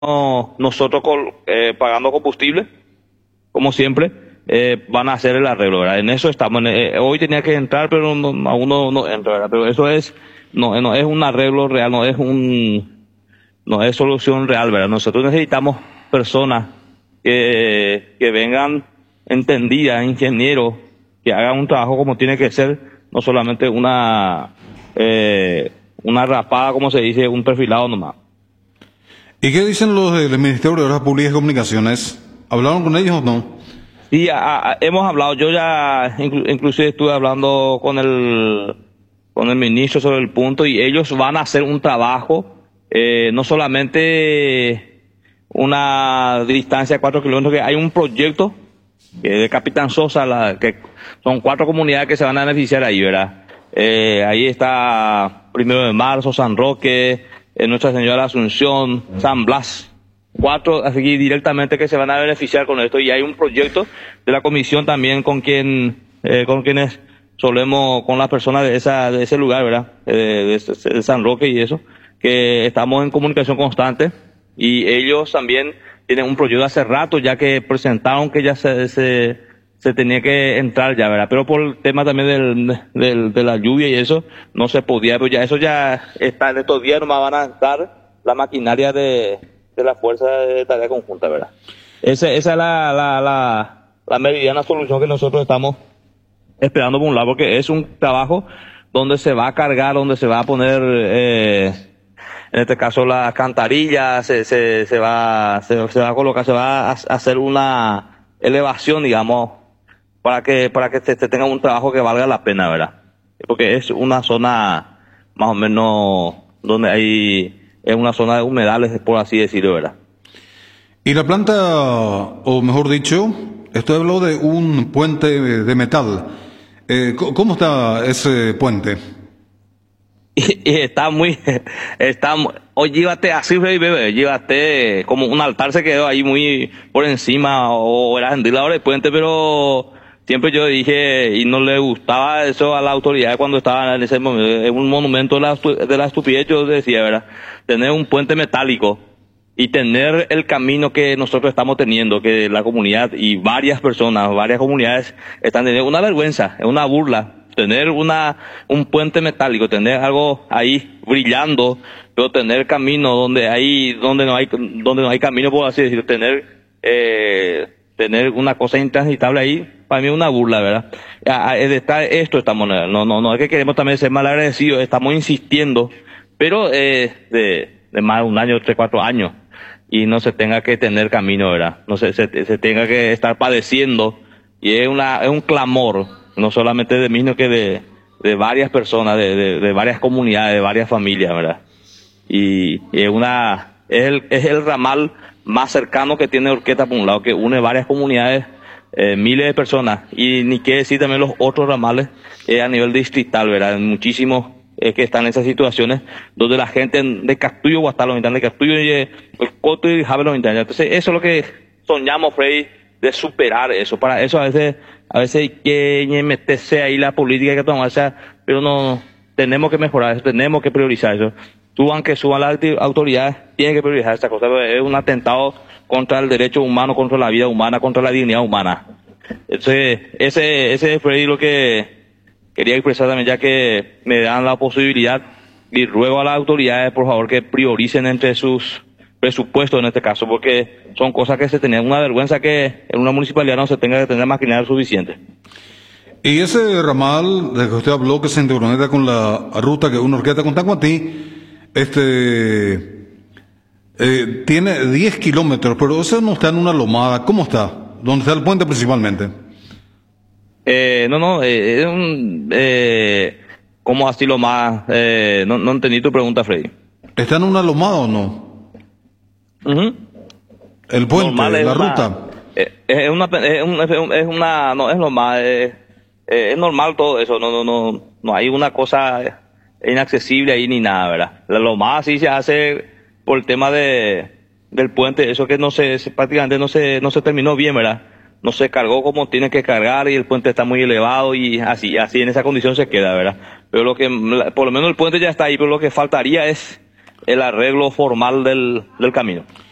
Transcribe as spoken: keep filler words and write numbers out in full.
no, nosotros col- eh, pagando combustible, como siempre, eh, van a hacer el arreglo, ¿verdad? En eso estamos. Eh, hoy tenía que entrar, pero no, aún no, no entra, ¿verdad? Pero eso es, no, no es un arreglo real, no es un, no es solución real, ¿verdad? Nosotros necesitamos personas que, que vengan entendidas, ingenieros, que hagan un trabajo como tiene que ser, no solamente una, eh, una rapada, como se dice, un perfilado nomás. ¿Y qué dicen los del Ministerio de Obras Públicas y Comunicaciones? ¿Hablaron con ellos o no? Sí, a- a- hemos hablado, yo ya inclu- inclusive estuve hablando con el con el ministro sobre el punto y ellos van a hacer un trabajo, eh, no solamente una distancia de cuatro kilómetros, que hay un proyecto que de Capitán Sosa, la, que son cuatro comunidades que se van a beneficiar ahí, ¿verdad? Eh, ahí está Primero de Marzo, San Roque, eh, Nuestra Señora de la Asunción, San Blas. Cuatro así directamente que se van a beneficiar con esto, y hay un proyecto de la comisión también con quien eh, con quienes solemos, con las personas de esa de ese lugar, ¿verdad? Eh, de, de- de San Roque y eso, que estamos en comunicación constante, y ellos también tienen un proyecto hace rato ya que presentaron que ya se se, se tenía que entrar ya, ¿verdad? Pero por el tema también del, del de la lluvia y eso no se podía, pero ya eso ya está, en estos días nomás van a entrar la maquinaria de de la fuerza de tarea conjunta, ¿verdad? Ese, esa es la, la, la, la meridiana solución que nosotros estamos esperando por un lado, porque es un trabajo donde se va a cargar, donde se va a poner, eh, en este caso las alcantarillas, se, se, se va, se, se va a colocar, se va a hacer una elevación, digamos, para que, para que se, se tenga un trabajo que valga la pena, ¿verdad? Porque es una zona más o menos donde hay, es una zona de humedales, por así decirlo, ¿verdad? Y la planta, o mejor dicho, estoy hablando de un puente de metal. Eh, co- ¿Cómo está ese puente? Y, y está muy, está, mu- hoy llévate así, Freddy, bebé, llévate como un altar, se quedó ahí muy por encima, o era ventilador del puente, pero siempre yo dije, y no le gustaba eso a la autoridad cuando estaba en ese momento, es un monumento de la, estu- de la estupidez, yo decía, ¿verdad? Tener un puente metálico y tener el camino que nosotros estamos teniendo, que la comunidad y varias personas, varias comunidades están teniendo, una vergüenza, es una burla. Tener una un puente metálico, tener algo ahí brillando, pero tener camino donde hay donde no hay donde no hay camino, por así decirlo, tener eh, tener una cosa intransitable ahí, para mí es una burla, ¿verdad? Ah, ah, de estar esto estamos, no no no es que queremos también ser mal agradecidos, estamos insistiendo, pero eh, de, de más de un año, tres, cuatro años, y no se tenga que tener camino, ¿verdad? No se, se, se tenga que estar padeciendo, y es una es un clamor, no solamente de mí, sino que de, de varias personas, de, de, de varias comunidades, de varias familias, ¿verdad? Y, y es una es el, es el ramal más cercano que tiene Orquesta, por un lado, que une varias comunidades, eh, miles de personas, y ni qué decir también los otros ramales eh, a nivel distrital, ¿verdad? Muchísimos eh, que están en esas situaciones donde la gente de Castillo, Guastalo, de Castillo y eh, el Coto y Javelo, entonces eso es lo que soñamos, Freddy, de superar eso. Para eso a veces a veces hay que meterse ahí la política, hay que tomar, o sea, pero no, tenemos que mejorar eso, tenemos que priorizar eso. Suban que suban las acti- autoridades, tienen que priorizar esta cosa, es un atentado contra el derecho humano, contra la vida humana, contra la dignidad humana. Entonces, ese, ese es, Freddy, lo que quería expresar también, ya que me dan la posibilidad, y ruego a las autoridades, por favor, que prioricen entre sus presupuestos en este caso, porque son cosas que se tenían, una vergüenza que en una municipalidad no se tenga que tener maquinaria suficiente. Y ese ramal del que usted habló, que se interconecta con la ruta que une Orquesta con Tacuatí, este, eh, tiene diez kilómetros, pero eso no está en una lomada. ¿Cómo está? ¿Dónde está el puente principalmente? Eh, no, no, eh, es un, eh, ¿cómo así lo más? Eh, no, no entendí tu pregunta, Freddy. ¿Está en una lomada o no? Ujú. El puente, Normal es la una, ruta. eh, es una, es un- es un- es una, no es normal, eh, eh, es normal todo eso, no, no, no, no hay una cosa inaccesible ahí ni nada, ¿verdad? Lo más sí se hace por el tema de, del puente, eso que no se, se- prácticamente no se, no se terminó bien, ¿verdad? No se cargó como tiene que cargar, y el puente está muy elevado, y así, así en esa condición se queda, ¿verdad? Pero lo que, por lo menos el puente ya está ahí, pero lo que faltaría es el arreglo formal del, del camino.